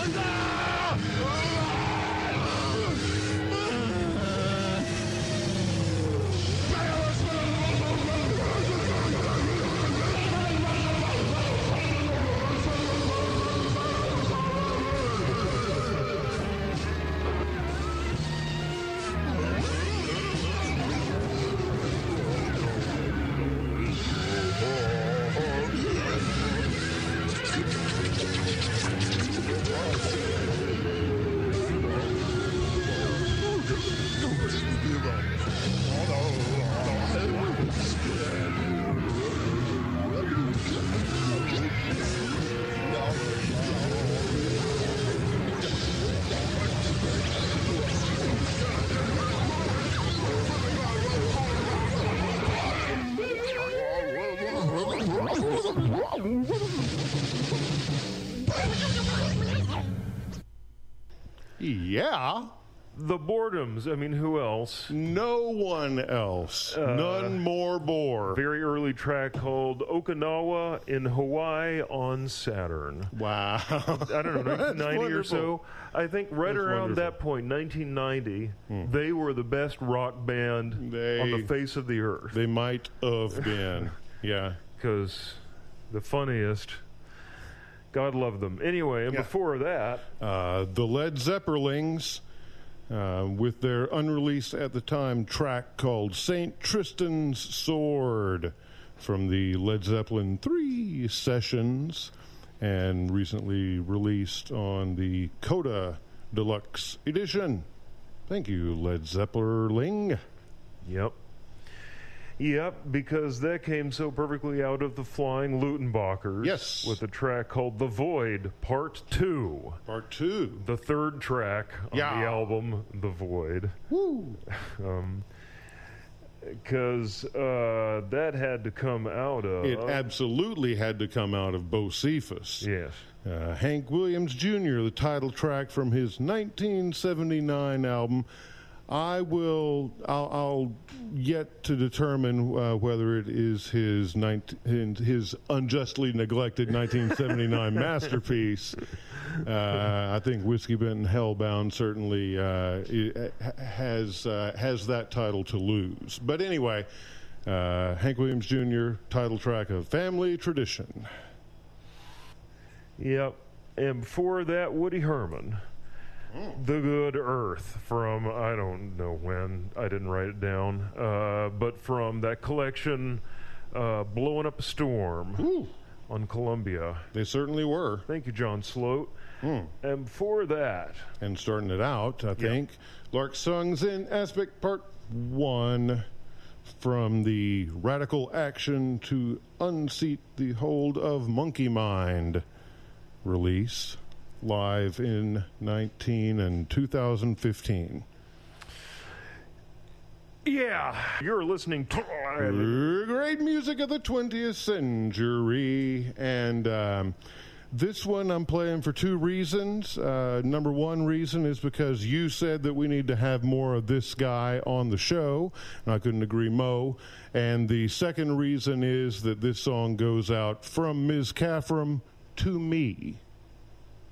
Yeah. The Boredoms. I mean, who else? No one else. None more bore. Very early track called Okinawa in Hawaii on Saturn. Wow. I don't know, 1990 or so. I think right around that point, 1990, they were the best rock band on the face of the earth. They might have been. Yeah. Because the funniest. God love them. Anyway, and before that... the Led Zeppelins, with their unreleased at the time track called St. Tristan's Sword from the Led Zeppelin 3 sessions, and recently released on the Coda Deluxe Edition. Thank you, Led Zeppelin. Yep, because that came so perfectly out of the Flying Lutenbachers. Yes. With a track called The Void, Part 2. Part 2. The third track on the album, The Void. Woo! Because that had to come out of... It absolutely had to come out of Bocephus. Yes. Hank Williams Jr., the title track from his 1979 album... I'll yet to determine whether it is his unjustly neglected 1979 masterpiece. I think Whiskey Bent and Hellbound certainly has that title to lose. But anyway, Hank Williams Jr., title track of Family Tradition. Yep. And before that, Woody Herman. The Good Earth from, I don't know when, I didn't write it down, but from that collection, Blowing Up a Storm on Columbia. They certainly were. Thank you, John Sloat. And before that... And starting it out, I think, Lark Songs in Aspect Part 1 from the Radical Action to Unseat the Hold of Monkey Mind release. Live in 2015. Yeah, you're listening to great music of the 20th century, and this one I'm playing for two reasons. Number one reason is because you said that we need to have more of this guy on the show, and I couldn't agree more. And the second reason is that this song goes out from Ms. Caffram to me.